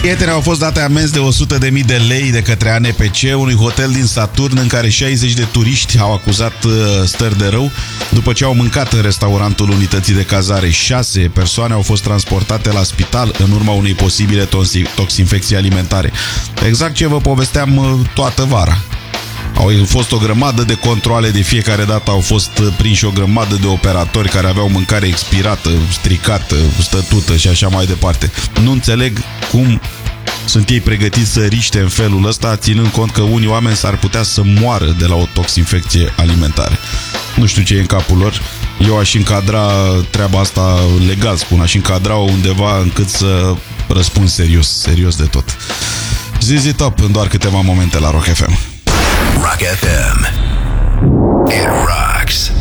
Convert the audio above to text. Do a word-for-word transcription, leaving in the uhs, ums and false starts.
Prieteni, au fost date amenzi de o sută de mii de lei de către A N P C unui hotel din Saturn în care șaizeci de turiști au acuzat uh, stări de rău după ce au mâncat în restaurantul unității de cazare. Șase persoane au fost transportate la spital în urma unei posibile toxinfecții alimentare. Exact ce vă povesteam uh, toată vara. Au fost o grămadă de controale, de fiecare dată au fost prinși o grămadă de operatori care aveau mâncare expirată, stricată, stătută și așa mai departe. Nu înțeleg cum sunt ei pregătiți să riște în felul ăsta, ținând cont că unii oameni s-ar putea să moară de la o toxinfecție alimentară. Nu știu ce e în capul lor. Eu aș încadra treaba asta legal, spun, aș încadra-o undeva încât să răspund serios, serios de tot. Zi-zi top în doar câteva momente la Rock F M. Rock F M. It rocks.